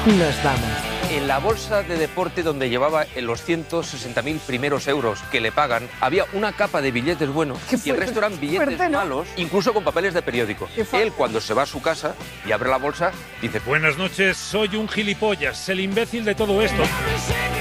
nos vamos. En la bolsa de deporte donde llevaba los 160.000 primeros euros que le pagan, había una capa de billetes buenos y el resto eran billetes malos, incluso con papeles de periódico. Él, cuando se va a su casa y abre la bolsa, dice: buenas noches, soy un gilipollas, el imbécil de todo esto.